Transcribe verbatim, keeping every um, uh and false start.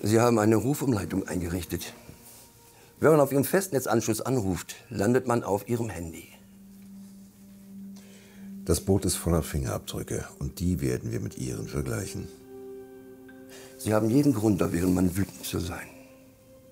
Sie haben eine Rufumleitung eingerichtet. Wenn man auf Ihren Festnetzanschluss anruft, landet man auf Ihrem Handy. Das Boot ist voller Fingerabdrücke und die werden wir mit Ihren vergleichen. Sie haben jeden Grund, da wäre man wütend zu sein.